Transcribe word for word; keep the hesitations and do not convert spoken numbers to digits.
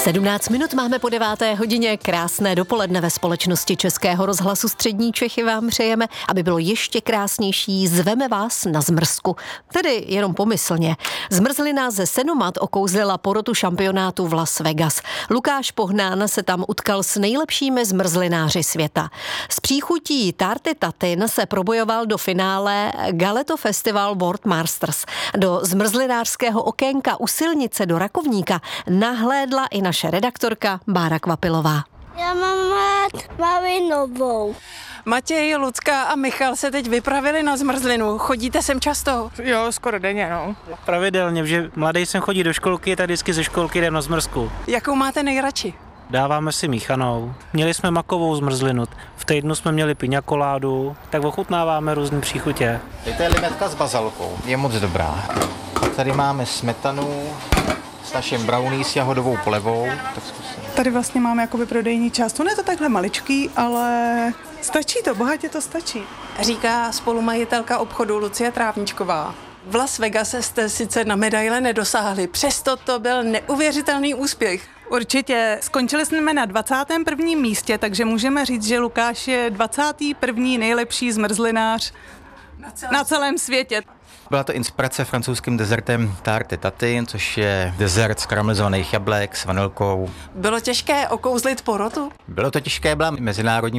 sedmnáct minut máme po deváté hodině. Krásné dopoledne ve společnosti Českého rozhlasu Střední Čechy vám přejeme, aby bylo ještě krásnější. Zveme vás na zmrzku. Tedy jenom pomyslně. Zmrzlina ze Senomat okouzlila porotu šampionátu v Las Vegas. Lukáš Pohnán se tam utkal s nejlepšími zmrzlináři světa. S příchutí Tarty Tatin se probojoval do finále Galeto Festival World Masters. Do zmrzlinářského okénka u silnice do Rakovníka nahlédla i naše redaktorka Bára Kvapilová. Já mám rád Malinovou. Matěj, Lucka a Michal se teď vypravili na zmrzlinu. Chodíte sem často? Jo, skoro denně, no. Pravidelně, že mladý sem chodí do školky, tak vždycky ze školky jdem na zmrzku. Jakou máte nejradši? Dáváme si míchanou. Měli jsme makovou zmrzlinu, v týdnu jsme měli piňakoládu, tak ochutnáváme různé příchutě. To je limetka s bazalkou, je moc dobrá. Pak tady máme smetanu s naším brownie s jahodovou polevou. Tak zkusím. Tady vlastně máme jakoby prodejní část. On je to takhle maličký, ale stačí to, bohatě to stačí. Říká spolumajitelka obchodu Lucie Trávničková. V Las Vegas jste sice na medaile nedosáhli, přesto to byl neuvěřitelný úspěch. Určitě. Skončili jsme na dvacátém prvním místě, takže můžeme říct, že Lukáš je dvacátý první nejlepší zmrzlinář Na celém, na celém světě. Byla to inspirace francouzským dezertem Tarty Tatin, což je dezert z karamelizovaných jablek s vanilkou. Bylo těžké okouzlit porotu? Bylo to těžké, byla mezinárodní